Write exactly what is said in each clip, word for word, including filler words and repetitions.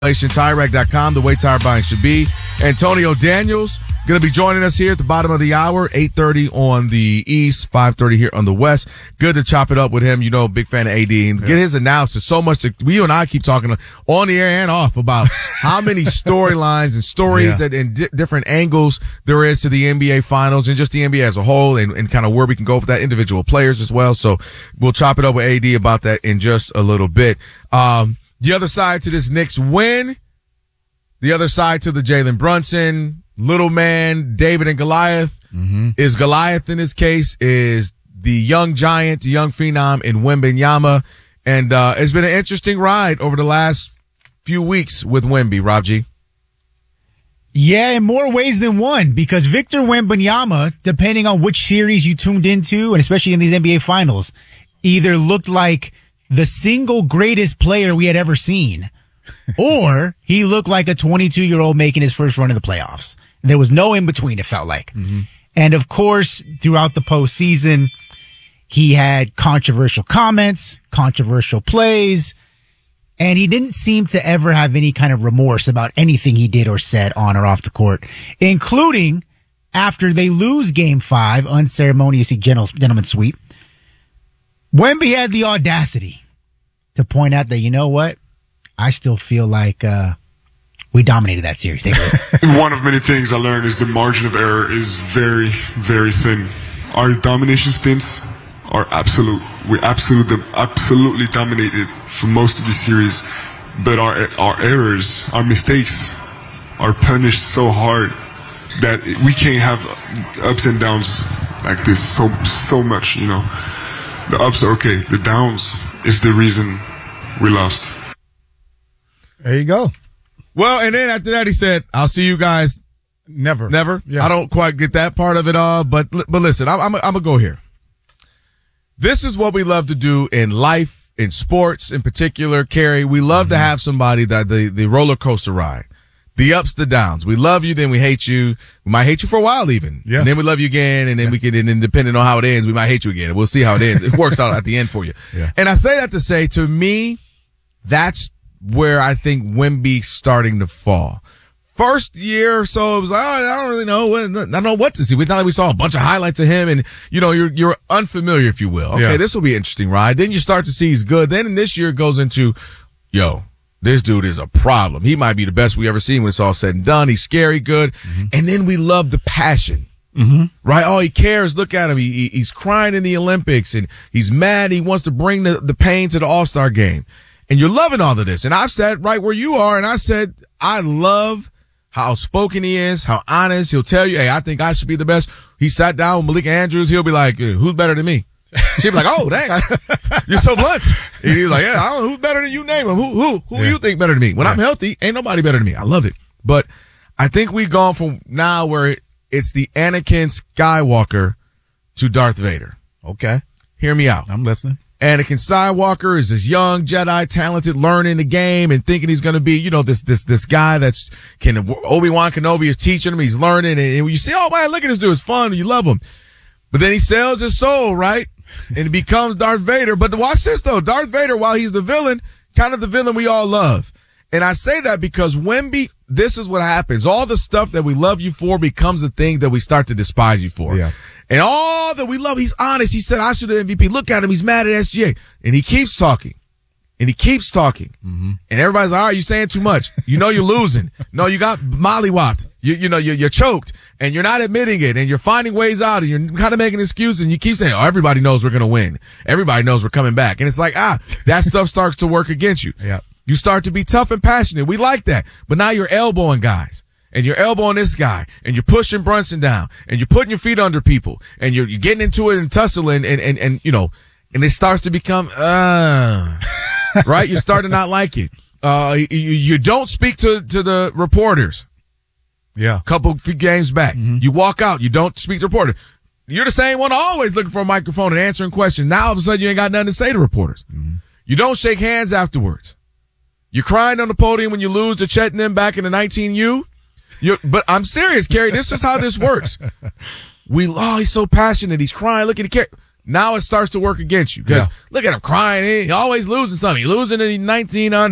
Tire Rack dot com, the way tire buying should be. Antonio Daniels going to be joining us here at the bottom of the hour, eight thirty on the East, five thirty here on the West. Good to chop it up with him. You know, big fan of A D, and yeah. get his analysis. So much that we, you and I keep talking on the air and off about how many storylines and stories yeah. that and di- different angles there is to the N B A Finals and just the N B A as a whole, and, and kind of where we can go for that, individual players as well. So we'll chop it up with A D about that in just a little bit. Um, The other side to this Knicks win, the other side to the Jalen Brunson, little man, David and Goliath, mm-hmm. is Goliath in this case, is the young giant, the young phenom in Wembanyama. And uh it's been an interesting ride over the last few weeks with Wemby, Rob G. Yeah, in more ways than one, because Victor Wembanyama, depending on which series you tuned into, and especially in these N B A Finals, either looked like the single greatest player we had ever seen, or he looked like a twenty-two-year-old making his first run in the playoffs. There was no in between, it felt like. Mm-hmm. And of course, throughout the postseason, he had controversial comments, controversial plays, and he didn't seem to ever have any kind of remorse about anything he did or said on or off the court, including after they lose game five, unceremoniously gentleman sweep. Wemby had the audacity to point out that, you know what, I still feel like uh, we dominated that series. Take this. One of many things I learned is the margin of error is very, very thin. Our domination stints are absolute. We absolutely, absolutely dominated for most of the series, but our our errors, our mistakes, are punished so hard that we can't have ups and downs like this so so much, you know. The ups are okay. The downs is the reason we lost. There you go. Well, and then after that, he said, I'll see you guys never. Never. Yeah. I don't quite get that part of it all, but but listen, I'm, I'm, I'm going to go here. This is what we love to do in life, in sports in particular, Kerry. We love mm-hmm. to have somebody that the, the roller coaster ride. The ups, the downs. We love you, then we hate you. We might hate you for a while even. Yeah. And then we love you again, and then yeah. we can, and then depending on how it ends, we might hate you again. We'll see how it ends. It works out at the end for you. Yeah. And I say that to say, to me, that's where I think Wemby's starting to fall. First year or so, it was like, oh, I don't really know. I don't know what to see. We thought we saw a bunch of highlights of him, and, you know, you're, you're unfamiliar, if you will. Okay, yeah. this will be an interesting ride. Then you start to see he's good. Then in this year, it goes into, yo, this dude is a problem. He might be the best we ever seen when it's all said and done. He's scary good. Mm-hmm. And then we love the passion, mm-hmm. right? Oh, he cares. Look at him. He, he, he's crying in the Olympics, and he's mad. He wants to bring the, the pain to the All-Star game. And you're loving all of this. And I've said right where you are, and I said, I love how outspoken he is, how honest. He'll tell you, hey, I think I should be the best. He sat down with Malika Andrews. He'll be like, who's better than me? She'd be like, oh, dang, I, you're so blunt. And he's like, yeah, I don't know, who's better than you? Name him. Who, who, who yeah. you think better than me? When yeah. I'm healthy, ain't nobody better than me. I love it. But I think we've gone from now where it, it's the Anakin Skywalker to Darth Vader. Okay. Hear me out. I'm listening. Anakin Skywalker is this young Jedi, talented, learning the game and thinking he's going to be, you know, this, this, this guy that's can, Obi-Wan Kenobi is teaching him. He's learning. And, and you see, oh, man, look at this dude. It's fun. You love him. But then he sells his soul, right? And he becomes Darth Vader. But watch this, though. Darth Vader, while he's the villain, kind of the villain we all love. And I say that because Wemby, this is what happens. All the stuff that we love you for becomes the thing that we start to despise you for. Yeah. And all that we love, he's honest. He said, I should have M V P. Look at him. He's mad at S G A. And he keeps talking. And he keeps talking. Mm-hmm. And everybody's like, all right, you're saying too much. You know you're losing. No, you got mollywopped. You, you know, you're, you're choked. And you're not admitting it. And you're finding ways out. And you're kind of making excuses. And you keep saying, oh, everybody knows we're going to win. Everybody knows we're coming back. And it's like, ah, that stuff starts to work against you. Yeah. You start to be tough and passionate. We like that. But now you're elbowing guys. And you're elbowing this guy, and you're pushing Brunson down, and you're putting your feet under people, and you're, you're getting into it and tussling, and, and, and, you know, and it starts to become, uh, right? You start to not like it. Uh, you, you don't speak to, to the reporters. Yeah. A couple few games back. Mm-hmm. You walk out, you don't speak to the reporter. You're the same one always looking for a microphone and answering questions. Now all of a sudden you ain't got nothing to say to reporters. Mm-hmm. You don't shake hands afterwards. You're crying on the podium when you lose to Chet and them back in the nineteen U. You're, but I'm serious, Kerry. This is how this works. We, oh, he's so passionate. He's crying. Look at the Kerry. Now it starts to work against you because yeah. look at him crying. He always losing something. He's losing at nineteen under.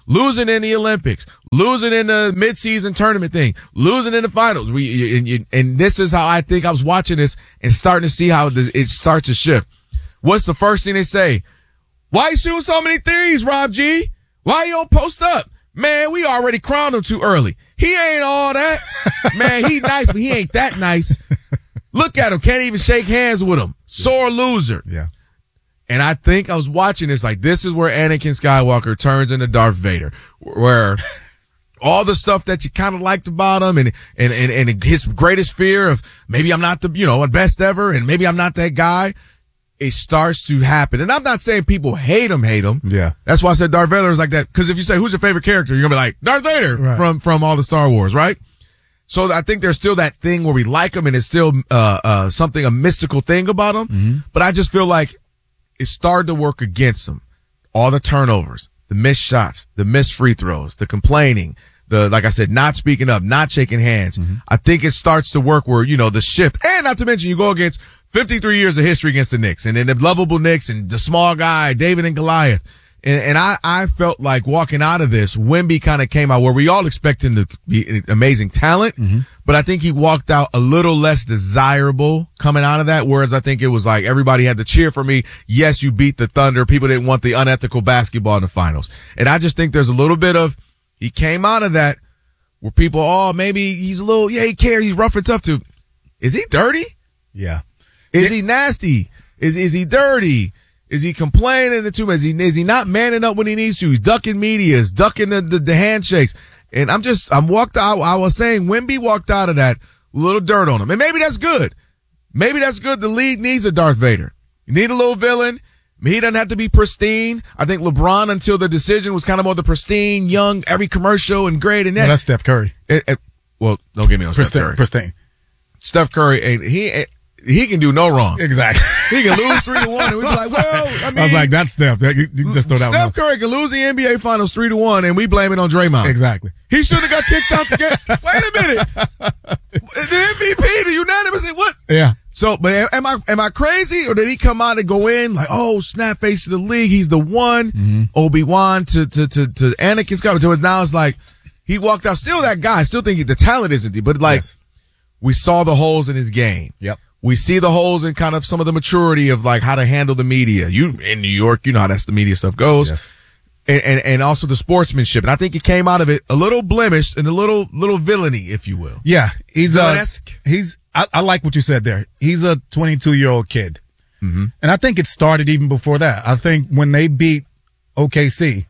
losing in the Olympics, losing in the midseason tournament thing, losing in the finals. We and, and this is how I think I was watching this and starting to see how it starts to shift. What's the first thing they say? Why you shooting so many threes, Rob G? Why you don't post up? Man, we already crowned him too early. He ain't all that. Man, he nice, but he ain't that nice. Look at him. Can't even shake hands with him. Sore loser. Yeah. And I think I was watching this like this is where Anakin Skywalker turns into Darth Vader, where all the stuff that you kind of liked about him and, and, and, and his greatest fear of maybe I'm not the, you know, best ever and maybe I'm not that guy. It starts to happen. And I'm not saying people hate him, hate him. Yeah. That's why I said Darth Vader is like that. Cause if you say, who's your favorite character? You're going to be like, Darth Vader right. from, from all the Star Wars, right? So I think there's still that thing where we like him and it's still, uh, uh, something, a mystical thing about him. Mm-hmm. But I just feel like it started to work against him. All the turnovers, the missed shots, the missed free throws, the complaining, the, like I said, not speaking up, not shaking hands. Mm-hmm. I think it starts to work where, you know, the shift, and not to mention you go against fifty-three years of history against the Knicks and then the lovable Knicks and the small guy, David and Goliath. And, and I, I felt like walking out of this, Wemby kind of came out where we all expect him to be amazing talent, mm-hmm. but I think he walked out a little less desirable coming out of that. Whereas I think it was like everybody had to cheer for me. Yes, you beat the Thunder. People didn't want the unethical basketball in the finals. And I just think there's a little bit of, he came out of that where people, oh, maybe he's a little, yeah, he cares. He's rough and tough too. Is he dirty? Yeah. Is he nasty? Is is he dirty? Is he complaining too much? Is he, is he not manning up when he needs to? He's ducking medias, ducking the, the, the handshakes. And I'm just, I'm walked out. I was saying Wemby walked out of that a little dirt on him. And maybe that's good. Maybe that's good. The league needs a Darth Vader. You need a little villain. He doesn't have to be pristine. I think LeBron, until the decision, was kind of more the pristine, young, every commercial and great and that. No, that's Steph Curry. It, it, well, don't get me on pristine, Steph Curry. Pristine. Steph Curry, ain't he, he can do no wrong. Exactly. He can lose three to one, and we'd be like, well, I mean, I was like, that's Steph. You, you can just throw that Steph one. Curry can lose the N B A Finals three to one, and we blame it on Draymond. Exactly. He should have got kicked out the game. Wait a minute, the M V P, the unanimous, what? Yeah. So, but am I am I crazy, or did he come out and go in like, oh, snap face of the league, he's the one, mm-hmm. Obi-Wan to to to to Anakin Skywalker. Now it's like he walked out, still that guy. I still think the talent isn't there, but like yes. we saw the holes in his game. Yep. We see the holes in kind of some of the maturity of like how to handle the media. You in New York, you know how that's the media stuff goes. Yes. And, and, and also the sportsmanship. And I think he came out of it a little blemished and a little, little villainy, if you will. Yeah. He's a, Villanesque. he's, I, I like what you said there. He's a twenty-two year old kid. Mm-hmm. And I think it started even before that. I think when they beat O K C,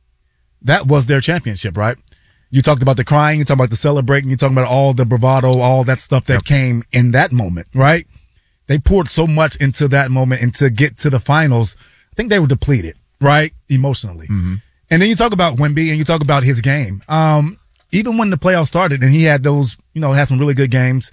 that was their championship, right? You talked about the crying, you talked about the celebrating, you talked about all the bravado, all that stuff that yep. came in that moment, right? They poured so much into that moment, and to get to the finals, I think they were depleted, right? Emotionally. Mm-hmm. And then you talk about Wemby and you talk about his game. Um, even when the playoffs started and he had those, you know, had some really good games,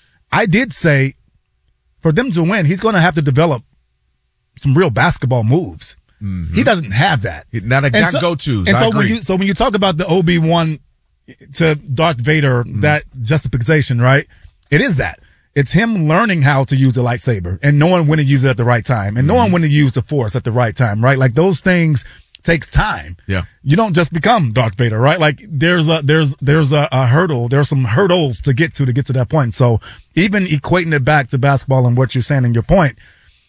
I did say for them to win, he's going to have to develop some real basketball moves. Mm-hmm. He doesn't have that. Not a not so, go-tos. And I so agree. when you, so when you talk about the Obi-Wan to Darth Vader, mm-hmm. that justification, right? It is that. It's him learning how to use the lightsaber and knowing when to use it at the right time and knowing mm-hmm. when to use the force at the right time, right? Like those things takes time. Yeah. You don't just become Darth Vader, right? Like there's a, there's, there's a, a hurdle. There's some hurdles to get to, to get to that point. So even equating it back to basketball and what you're saying in your point,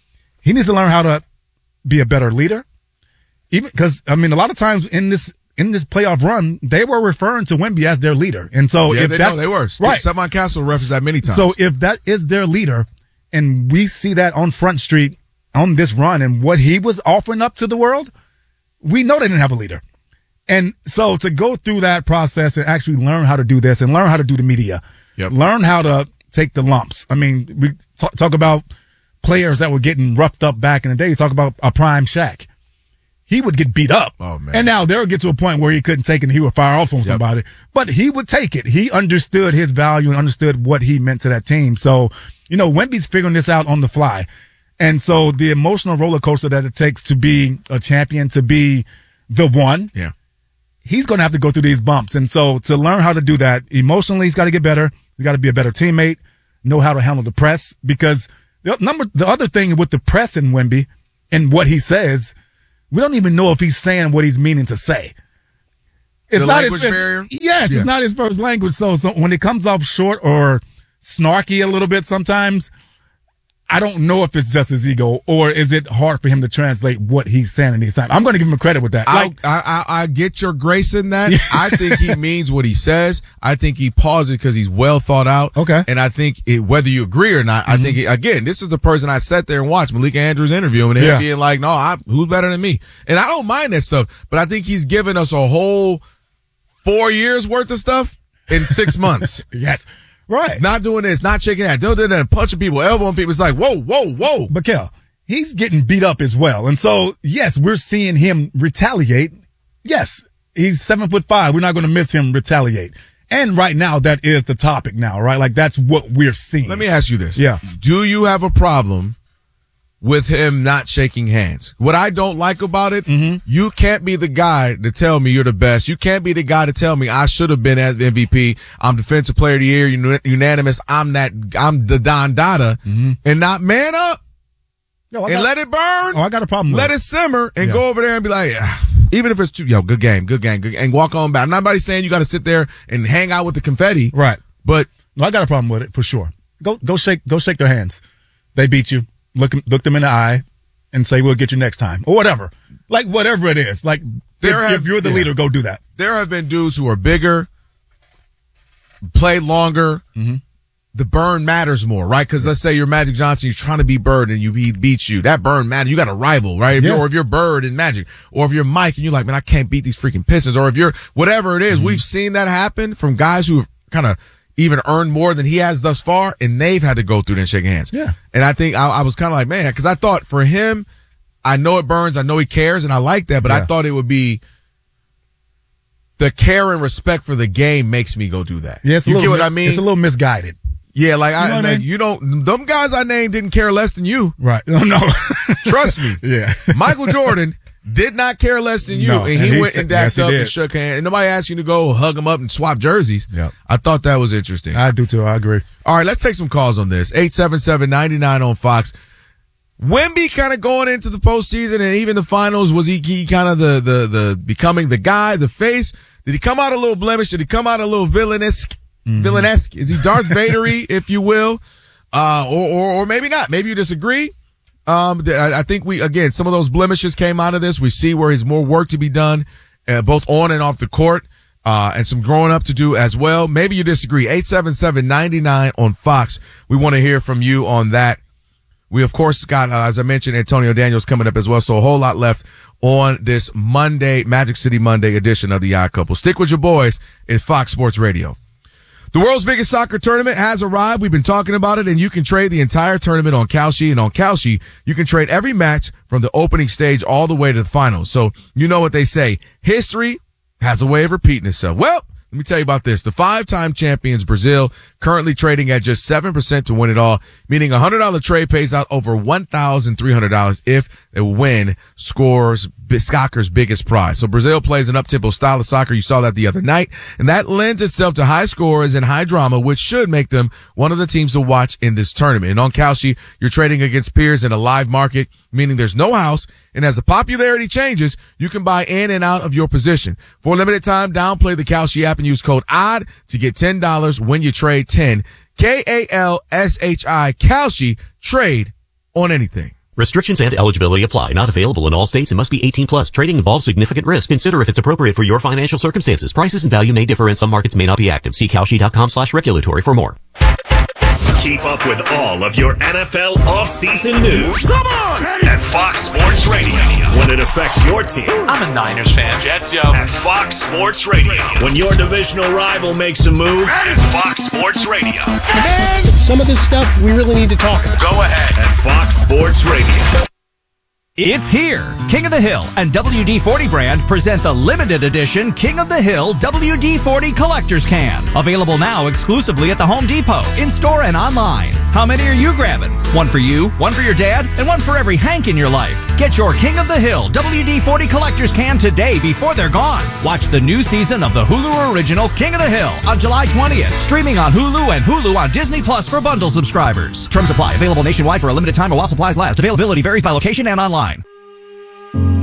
he needs to learn how to be a better leader. Even because, I mean, a lot of times in this, in this playoff run, they were referring to Wemby as their leader. And so yeah, if they, that's, know they were. Right. Simon Castle referenced that many times. So if that is their leader and we see that on Front Street on this run and what he was offering up to the world, we know they didn't have a leader. And so to go through that process and actually learn how to do this and learn how to do the media, yep. learn how to take the lumps. I mean, we talk, talk about players that were getting roughed up back in the day. You talk about a prime Shaq. He would get beat up. Oh, man. And now there would get to a point where he couldn't take it and he would fire off on yep. somebody. But he would take it. He understood his value and understood what he meant to that team. So, you know, Wemby's figuring this out on the fly. And so the emotional roller coaster that it takes to be a champion, to be the one, yeah, he's going to have to go through these bumps. And so to learn how to do that emotionally, he's got to get better. He's got to be a better teammate, know how to handle the press, because the number, the other thing with the press in Wemby and what he says, we don't even know if he's saying what he's meaning to say. It's the not language his, barrier? Yes, Yeah. it's not his first language. So, so when it comes off short or snarky a little bit sometimes, I don't know if it's just his ego or is it hard for him to translate what he's saying in these times. I'm going to give him credit with that. I, Like, I, I, I get your grace in that. I think he means what he says. I think he pauses because he's well thought out. Okay. And I think it, whether you agree or not, Mm-hmm. I think, it, again, this is the person I sat there and watched Malika Andrews interview him and him Yeah. being like, no, I, who's better than me? And I don't mind that stuff, but I think he's given us a whole four years worth of stuff in six months. yes. Right. Not doing this, not shaking that, doing that, punching people, elbowing people. It's like, whoa, whoa, whoa. But Kel, he's getting beat up as well. And so, yes, we're seeing him retaliate. Yes, he's seven foot five. We're not going to miss him retaliate. And right now, that is the topic now, right? Like, that's what we're seeing. Let me ask you this. Yeah. Do you have a problem with him not shaking hands? What I don't like about it, Mm-hmm. you can't be the guy to tell me you're the best. You can't be the guy to tell me I should have been as the M V P. I'm defensive player of the year, uni- unanimous. I'm that, I'm the Don Dada Mm-hmm. and not man up Yo, I and got- let it burn. Oh, I got a problem with Let it. it simmer and Yeah. go over there and be like, "Ah," even if it's too, yo, good game, good game, good, and walk on back. Nobody's saying you got to sit there and hang out with the confetti. Right. But No, I got a problem with it for sure. Go, go shake, go shake their hands. They beat you. Look, look them in the eye and say, we'll get you next time or whatever. Like whatever it is. Like There if, have- if you're the yeah. leader, go do that. there have been dudes who are bigger, play longer. Mm-hmm. The burn matters more, right? Because let's say you're Magic Johnson, you're trying to be Bird and you he beats you. That burn matters. You got a rival, right? If Yeah. you're, or if you're Bird and Magic, or if you're Mike and you're like, man, I can't beat these freaking Pistons, or if you're whatever it is, Mm-hmm. we've seen that happen from guys who have kind of even earned more than he has thus far, and they've had to go through and shake hands. Yeah. And I think I, I was kind of like, man, because I thought for him, I know it burns, I know he cares, and I like that, but I Yeah. thought it would be. The care and respect for the game makes me go do that. Yeah, it's a you little, get what I mean? It's a little misguided. Yeah, like I, You know what I like, mean? you don't. Them guys I named didn't care less than you. Right. No, no. Trust me. Yeah. Michael Jordan did not care less than you, No, and and he, he went said- and yes, dacked he up and did. shook hands. And nobody asked you to go hug him up and swap jerseys. Yep. I thought that was interesting. I do too. I agree. All right, let's take some calls on this. eight seven seven, nine nine on Fox. Wemby kind of going into the postseason and even the finals, was he, he kind of the, the, the becoming the guy, the face? Did he come out a little blemish? Did he come out a little villainous? Mm-hmm. Villainesque? Is he Darth Vadery, if you will? Uh, or, or, or maybe not. Maybe you disagree. Um, th- I, I think we, again, some of those blemishes came out of this. We see where he's more work to be done, uh, both on and off the court, uh, and some growing up to do as well. Maybe you disagree. eight seven seven, nine nine on Fox. We want to hear from you on that. We, of course, got, uh, as I mentioned, Antonio Daniels coming up as well. So a whole lot left on this Monday, Magic City Monday edition of the Odd Couple. Stick with your boys. It's Fox Sports Radio. The world's biggest soccer tournament has arrived. We've been talking about it, and you can trade the entire tournament on Kalshi. And on Kalshi, you can trade every match from the opening stage all the way to the finals. So you know what they say. History has a way of repeating itself. Well, let me tell you about this. The five-time champions, Brazil, currently trading at just seven percent to win it all, meaning a one hundred dollars trade pays out over one thousand three hundred dollars if they win scores soccer's biggest prize. So Brazil plays an up-tempo style of soccer. You saw that the other night, and that lends itself to high scores and high drama, which should make them one of the teams to watch in this tournament. And on Kalshi, you're trading against peers in a live market, meaning there's no house, and as the popularity changes, you can buy in and out of your position. For a limited time, downplay the Kalshi app and use code ODD to get ten dollars when you trade ten. K A L S H I, Kalshi, trade on anything. Restrictions and eligibility apply. Not available in all states and must be eighteen plus. Trading involves significant risk. Consider if it's appropriate for your financial circumstances. Prices and value may differ and some markets may not be active. See Kalshi.com slash regulatory for more. Keep up with all of your N F L offseason news. Come on! At Fox Sports Radio. When it affects your team. I'm a Niners fan. Jets, yo. At Fox Sports Radio. When your divisional rival makes a move. At Fox Sports Radio. Man, some of this stuff we really need to talk about. Go ahead. At Fox Sports Radio. It's here! King of the Hill and W D forty brand present the limited edition King of the Hill W D forty Collector's Can. Available now exclusively at the Home Depot, in-store and online. How many are you grabbing? One for you, one for your dad, and one for every Hank in your life. Get your King of the Hill W D forty Collector's Can today before they're gone. Watch the new season of the Hulu original King of the Hill on July twentieth. Streaming on Hulu and Hulu on Disney Plus for bundle subscribers. Terms apply. Available nationwide for a limited time or while supplies last. Availability varies by location and online. Too many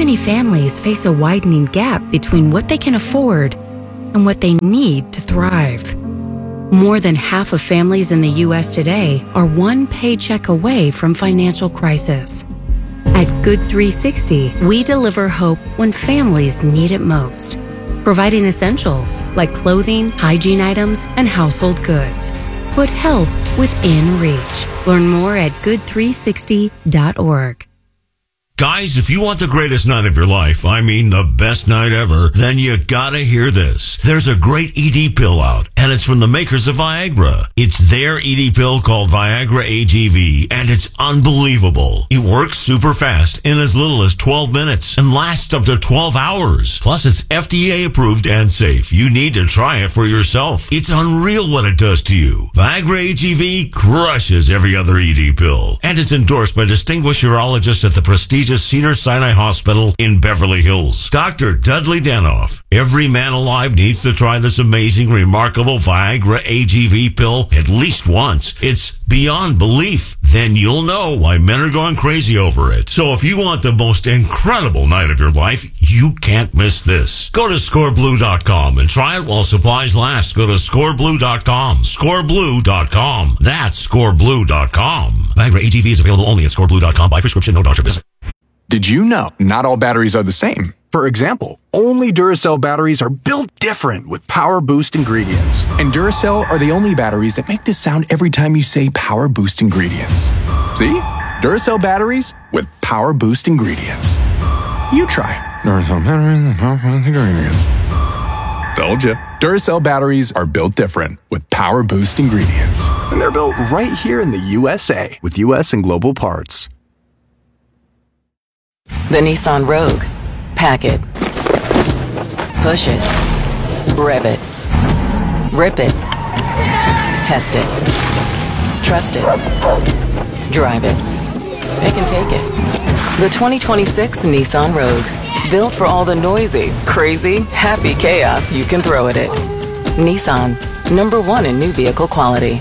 many families face a widening gap between what they can afford and what they need to thrive. More than half of families in the U S today are one paycheck away from financial crisis. At Good three sixty, we deliver hope when families need it most, providing essentials like clothing, hygiene items, and household goods. Put help within reach. Learn more at good three sixty dot org. Guys, if you want the greatest night of your life, I mean the best night ever, then you gotta hear this. There's a great E D pill out, and it's from the makers of Viagra. It's their E D pill called Viagra A G V, and it's unbelievable. It works super fast in as little as twelve minutes and lasts up to twelve hours. Plus, it's F D A approved and safe. You need to try it for yourself. It's unreal what it does to you. Viagra A G V crushes every other E D pill, and it's endorsed by distinguished urologists at the prestigious Cedars-Sinai Hospital in Beverly Hills. Doctor Dudley Danoff. Every man alive needs to try this amazing, remarkable Viagra A G V pill at least once. It's beyond belief. Then you'll know why men are going crazy over it. So if you want the most incredible night of your life, you can't miss this. Go to score blue dot com and try it while supplies last. Go to score blue dot com. score blue dot com. That's score blue dot com. Viagra A G V is available only at score blue dot com by prescription, no doctor visit. Did you know not all batteries are the same? For example, only Duracell batteries are built different with Power Boost ingredients. And Duracell are the only batteries that make this sound every time you say Power Boost ingredients. See? Duracell batteries with Power Boost ingredients. You try. Duracell batteries with Power Boost ingredients. Told ya. Duracell batteries are built different with Power Boost ingredients. And they're built right here in the U S A with U S and global parts. The Nissan Rogue. Pack it. Push it. Rev it. Rip it. Test it. Trust it. Drive it. It can take it. The twenty twenty-six Nissan Rogue. Built for all the noisy, crazy, happy chaos you can throw at it. Nissan. Number one in new vehicle quality.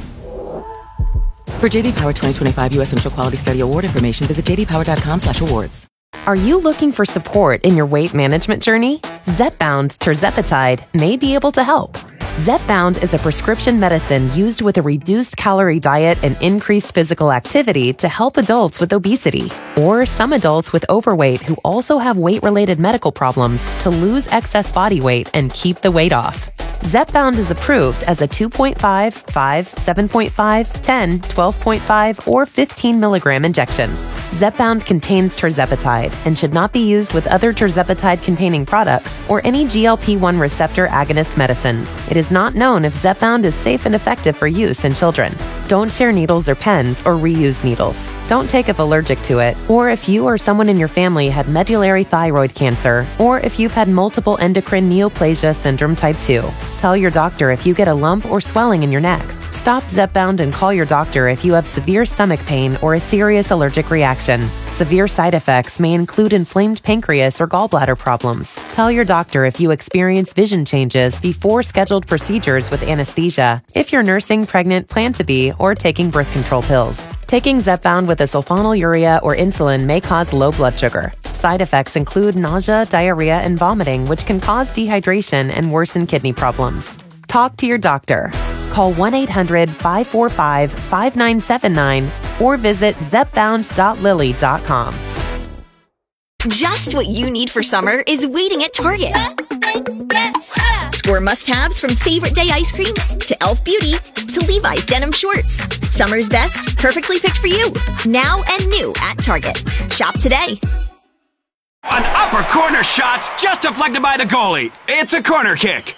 For J D Power twenty twenty-five U S Initial Quality Study Award information, visit j d power dot com slash awards. Are you looking for support in your weight management journey? Zepbound tirzepatide may be able to help. Zepbound is a prescription medicine used with a reduced calorie diet and increased physical activity to help adults with obesity or some adults with overweight who also have weight-related medical problems to lose excess body weight and keep the weight off. Zepbound is approved as a two point five, five, seven point five, ten, twelve point five, or fifteen milligram injection. Zepbound contains tirzepatide and should not be used with other tirzepatide-containing products or any G L P one receptor agonist medicines. It is not known if Zepbound is safe and effective for use in children. Don't share needles or pens or reuse needles. Don't take if allergic to it, or if you or someone in your family had medullary thyroid cancer, or if you've had multiple endocrine neoplasia syndrome type two. Tell your doctor if you get a lump or swelling in your neck. Stop Zepbound and call your doctor if you have severe stomach pain or a serious allergic reaction. Severe side effects may include inflamed pancreas or gallbladder problems. Tell your doctor if you experience vision changes before scheduled procedures with anesthesia, if you're nursing, pregnant, plan to be, or taking birth control pills. Taking Zepbound with a sulfonylurea or insulin may cause low blood sugar. Side effects include nausea, diarrhea, and vomiting, which can cause dehydration and worsen kidney problems. Talk to your doctor. Call one eight hundred, five four five, five nine seven nine or visit zepbound dot lilly dot com. Just what you need for summer is waiting at Target. Score must-haves from Favorite Day ice cream to Elf Beauty to Levi's denim shorts. Summer's best, perfectly picked for you. Now and new at Target. Shop today. An upper corner shot's just deflected by the goalie. It's a corner kick.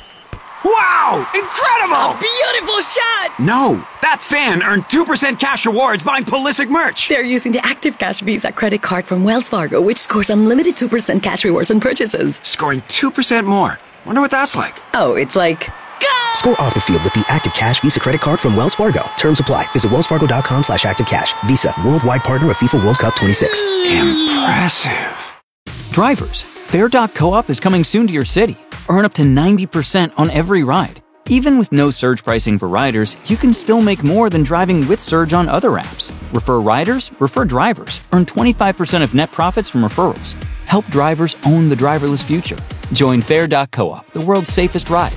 Wow! Incredible! A beautiful shot! No, that fan earned two percent cash rewards buying Pulisic merch. They're using the Active Cash Visa credit card from Wells Fargo, which scores unlimited two percent cash rewards on purchases. Scoring two percent more. Wonder what that's like. Oh, it's like... Go! Score off the field with the Active Cash Visa credit card from Wells Fargo. Terms apply. Visit wellsfargo.com slash activecash. Visa, worldwide partner of FIFA World Cup twenty-six. Impressive. Drivers, Fair Dock Co-op is coming soon to your city. Earn up to ninety percent on every ride. Even with no surge pricing for riders, you can still make more than driving with Surge on other apps. Refer riders, refer drivers. Earn twenty-five percent of net profits from referrals. Help drivers own the driverless future. Join Fair dot coop, the world's safest ride.